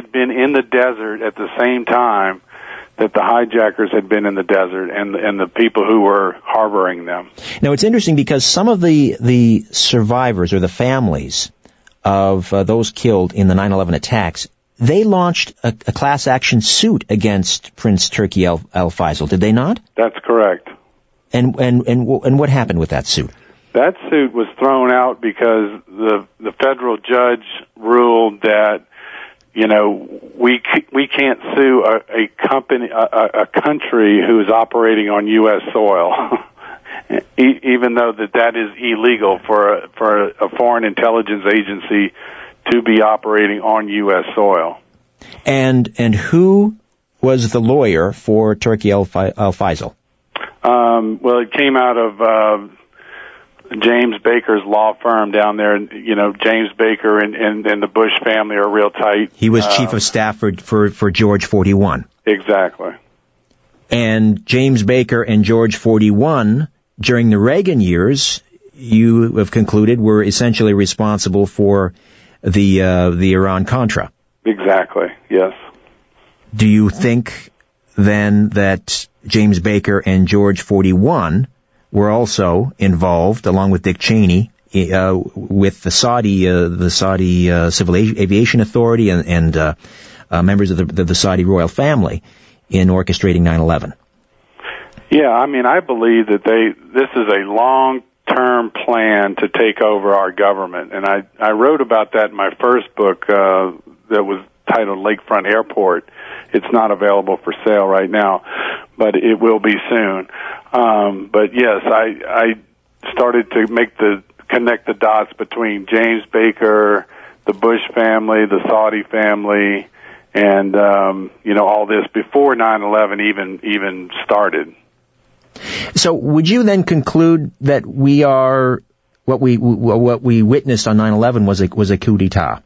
had been in the desert at the same time that the hijackers had been in the desert, and the people who were harboring them. Now, it's interesting because some of the survivors or the families of those killed in the 9/11 attacks, they launched a class action suit against Prince Turki al-Faisal, did they not? That's correct. And what happened with that suit? That suit was thrown out because the federal judge ruled that, you know, we can't sue a country who is operating on U.S. soil, even though that is illegal for a foreign intelligence agency to be operating on U.S. soil. And who was the lawyer for Turki al-Faisal? Well, it came out of James Baker's law firm down there. You know, James Baker and the Bush family are real tight. He was chief of staff for George 41. Exactly. And James Baker and George 41, during the Reagan years, you have concluded were essentially responsible for the Iran-Contra. Exactly, yes. Do you think then that James Baker and George 41 were also involved, along with Dick Cheney, with the Saudi Civil Aviation Authority and members of the Saudi royal family in orchestrating 9/11? Yeah, I mean, I believe that this is a long-term plan to take over our government, and I wrote about that in my first book that was titled Lakefront Airport. It's not available for sale right now, but it will be soon. But yes, I started to connect the dots between James Baker, the Bush family, the Saudi family, and you know, all this before 9/11 even started. So, would you then conclude that what we witnessed on 9/11 was a coup d'état?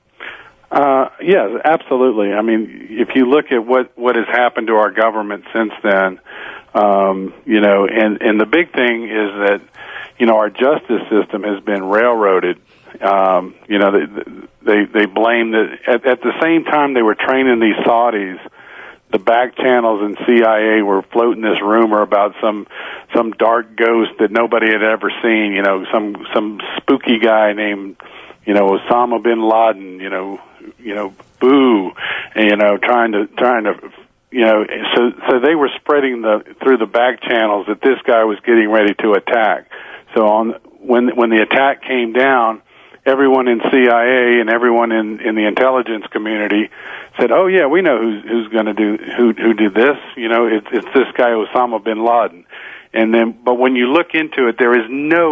Yes, absolutely. I mean, if you look at what has happened to our government since then, you know, and the big thing is that, you know, our justice system has been railroaded. You know, they blame that at the same time they were training these Saudis, the back channels and CIA were floating this rumor about some dark ghost that nobody had ever seen. You know, some spooky guy named, you know, Osama bin Laden. You know, boo, and, you know, trying to, you know, so they were spreading through the back channels that this guy was getting ready to attack. So when the attack came down, everyone in CIA and everyone in the intelligence community said, "Oh yeah, we know who's going to who did this. You know, it's this guy Osama bin Laden." And then, but when you look into it, there is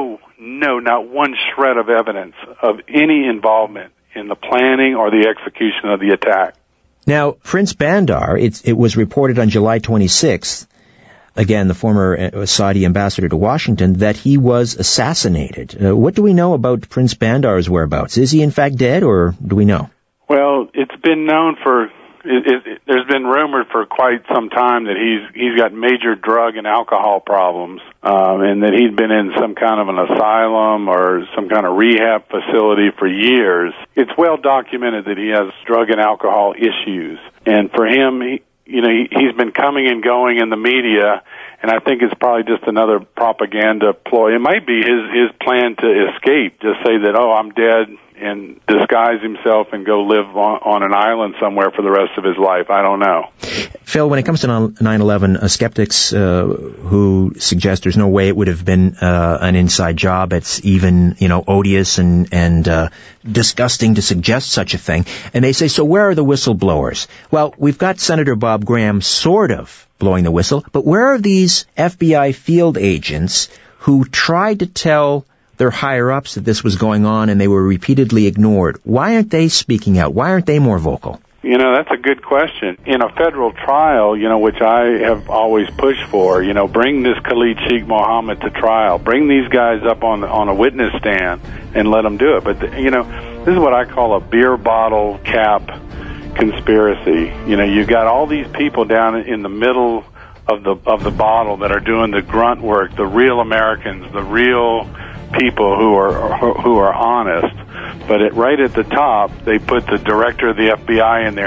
not one shred of evidence of any involvement in the planning or the execution of the attack. Now, Prince Bandar, it was reported on July 26th, again, the former Saudi ambassador to Washington, that he was assassinated. What do we know about Prince Bandar's whereabouts? Is he in fact dead, or do we know? Well, it's been known there's been rumored for quite some time that he's got major drug and alcohol problems, and that he'd been in some kind of an asylum or some kind of rehab facility for years. It's well documented that he has drug and alcohol issues, and for him, he's been coming and going in the media, and I think it's probably just another propaganda ploy. It might be his plan to escape, just say that, oh, I'm dead, and disguise himself and go live on an island somewhere for the rest of his life. I don't know. Phil, when it comes to 9/11, skeptics who suggest there's no way it would have been an inside job, it's even, odious and disgusting to suggest such a thing. And they say, so where are the whistleblowers? Well, we've got Senator Bob Graham sort of blowing the whistle, but where are these FBI field agents who tried to tell their higher-ups that this was going on and they were repeatedly ignored? Why aren't they speaking out? Why aren't they more vocal? That's a good question. In a federal trial, which I have always pushed for, bring this Khalid Sheikh Mohammed to trial. Bring these guys up on a witness stand and let them do it. But, this is what I call a beer bottle cap conspiracy. You've got all these people down in the middle of the bottle that are doing the grunt work, the real Americans, the real people who are honest, but right at the top they put the director of the FBI in there